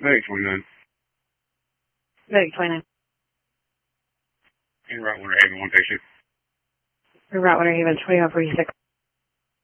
Medic 29. Medic 29. In Route Winter Haven, 1 patient. Route Winter Haven, 2146.